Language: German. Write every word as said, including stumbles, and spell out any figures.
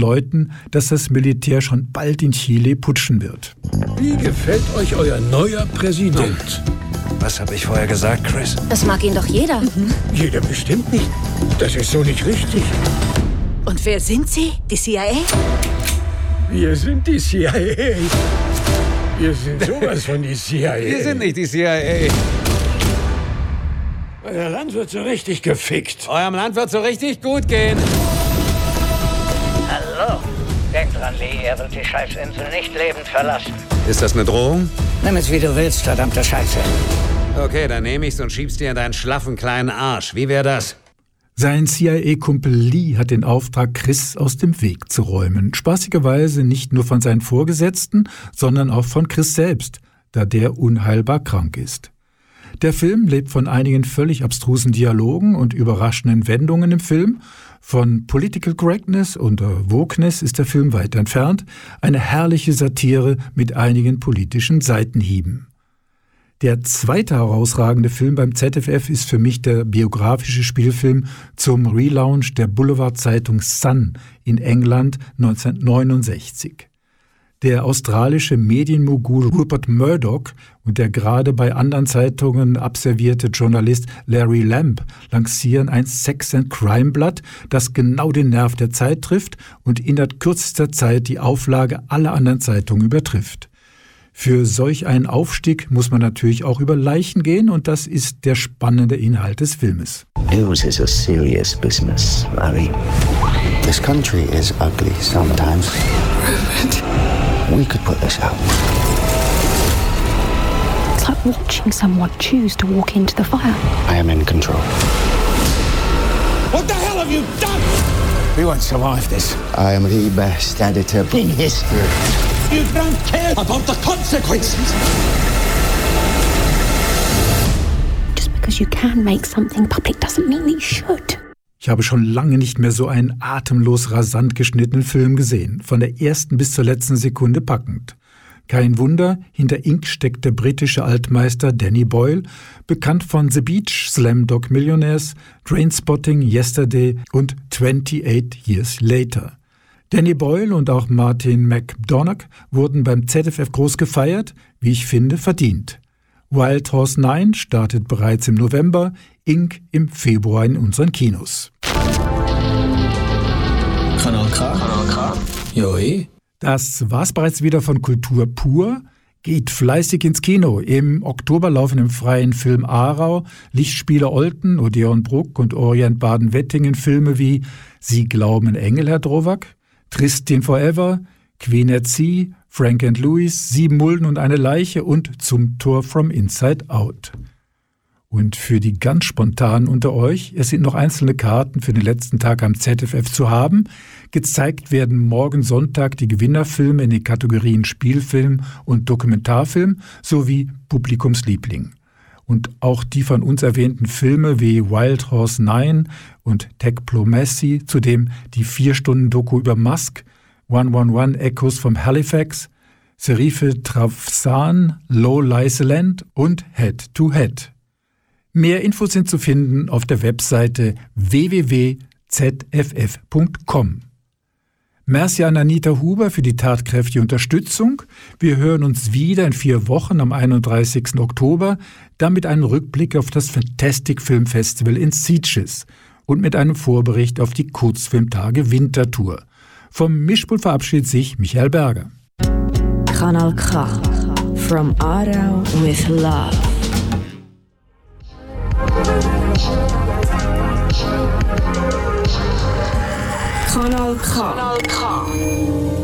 Leuten, dass das Militär schon bald in Chile putschen wird. Wie gefällt euch euer neuer Präsident? Was habe ich vorher gesagt, Chris? Das mag ihn doch jeder. Mhm. Jeder bestimmt nicht. Das ist so nicht richtig. Und wer sind Sie? Die C I A? Wir sind die C I A. Wir sind sowas von die C I A. Wir sind nicht die C I A. Euer Land wird so richtig gefickt. Eurem Land wird so richtig gut gehen. Hallo. Denkt dran, Lee, er wird die Scheißinsel nicht lebend verlassen. Ist das eine Drohung? Nimm es, wie du willst, verdammte Scheiße. Okay, dann nehme ich's und schieb's dir in deinen schlaffen kleinen Arsch. Wie wäre das? Sein C I A-Kumpel Lee hat den Auftrag, Chris aus dem Weg zu räumen. Spaßigerweise nicht nur von seinen Vorgesetzten, sondern auch von Chris selbst, da der unheilbar krank ist. Der Film lebt von einigen völlig abstrusen Dialogen und überraschenden Wendungen im Film. Von Political Correctness und Wokeness ist der Film weit entfernt. Eine herrliche Satire mit einigen politischen Seitenhieben. Der zweite herausragende Film beim Z F F ist für mich der biografische Spielfilm zum Relaunch der Boulevardzeitung Sun in England neunzehnhundertneunundsechzig. Der australische Medienmogul Rupert Murdoch und der gerade bei anderen Zeitungen abservierte Journalist Larry Lamb lancieren ein Sex-and-Crime-Blatt, das genau den Nerv der Zeit trifft und innerhalb kürzester Zeit die Auflage aller anderen Zeitungen übertrifft. Für solch einen Aufstieg muss man natürlich auch über Leichen gehen und das ist der spannende Inhalt des Filmes. News is a serious business, Larry. This country is ugly sometimes. We could put this out. It's like watching someone choose to walk into the fire. I am in control. What the hell have you done? We won't survive this. I am the best editor in history. You don't care about the consequences. Just because you can make something public doesn't mean that you should. Ich habe schon lange nicht mehr so einen atemlos rasant geschnittenen Film gesehen, von der ersten bis zur letzten Sekunde packend. Kein Wunder, hinter Ink steckt der britische Altmeister Danny Boyle, bekannt von The Beach, Slamdog Millionaires, Trainspotting, Yesterday und twenty-eight Years Later. Danny Boyle und auch Martin McDonagh wurden beim Z F F groß gefeiert, wie ich finde, verdient. Wild Horse neun startet bereits im November, Ink im Februar in unseren Kinos. Kanal K. Kanal K. Joi. Das war's bereits wieder von Kultur pur. Geht fleißig ins Kino. Im Oktober laufen im freien Film Aarau, Lichtspiele Olten, Odeon Bruck und Orient Baden-Wettingen Filme wie Sie glauben Engel, Herr Drowak, Tristin Forever, Queen at Sea, Frank and Louis, Sieben Mulden und eine Leiche und Zum Tor from Inside Out. Und für die ganz Spontanen unter euch, es sind noch einzelne Karten für den letzten Tag am Z F F zu haben. Gezeigt werden morgen Sonntag die Gewinnerfilme in den Kategorien Spielfilm und Dokumentarfilm sowie Publikumsliebling. Und auch die von uns erwähnten Filme wie Wild Horse neun und Techplomacy, zudem die vier Stunden Doku über Musk, one one one Echoes from Halifax, Serife Trafsan, Low Lyseland und Head to Head. Mehr Infos sind zu finden auf der Webseite w w w punkt z f f punkt com. Merci an Anita Huber für die tatkräftige Unterstützung. Wir hören uns wieder in vier Wochen am einunddreißigsten Oktober, dann mit einem Rückblick auf das Fantastic Film Festival in Sitges und mit einem Vorbericht auf die Kurzfilmtage Wintertour. Vom Mischpult verabschiedet sich Michael Berger. Kanal K. From Aarau with love. Kanal K. Kanal K.